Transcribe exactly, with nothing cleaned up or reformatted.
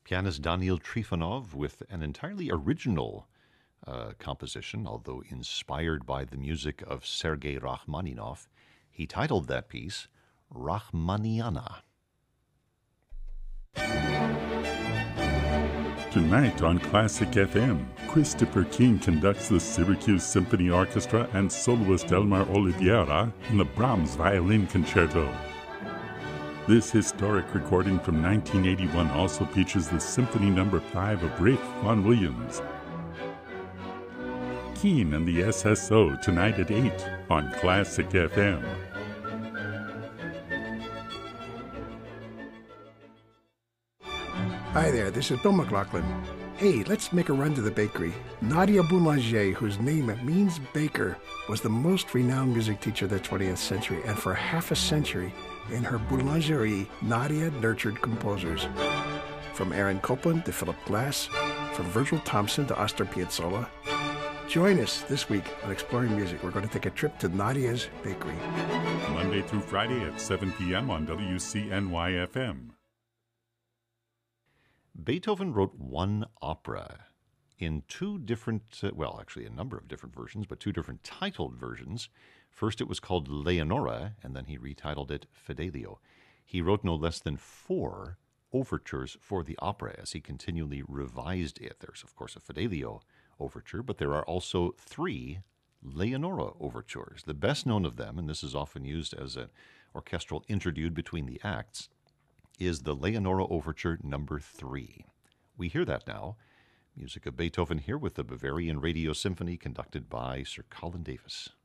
Pianist Daniil Trifonov with an entirely original uh, composition, although inspired by the music of Sergei Rachmaninoff. He titled that piece Rachmaniana. Tonight on Classic F M, Christopher King conducts the Syracuse Symphony Orchestra and soloist Elmar Oliveira in the Brahms Violin Concerto. This historic recording from nineteen eighty-one also features the Symphony Number five of Ralph Vaughan Williams. Keane and the S S O tonight at eight on Classic F M. Hi there, this is Bill McLaughlin. Hey, let's make a run to the bakery. Nadia Boulanger, whose name means baker, was the most renowned music teacher of the twentieth century, and for half a century, in her boulangerie, Nadia nurtured composers. From Aaron Copland to Philip Glass, from Virgil Thompson to Astor Piazzolla. Join us this week on Exploring Music. We're going to take a trip to Nadia's Bakery. Monday through Friday at seven p.m. on W C N Y F M. Beethoven wrote one opera in two different, uh, well, actually a number of different versions, but two different titled versions. First it was called Leonora, and then he retitled it Fidelio. He wrote no less than four overtures for the opera as he continually revised it. There's, of course, a Fidelio overture, but there are also three Leonora overtures. The best known of them, and this is often used as an orchestral interlude between the acts, is the Leonora Overture number three. We hear that now. Music of Beethoven here with the Bavarian Radio Symphony conducted by Sir Colin Davis.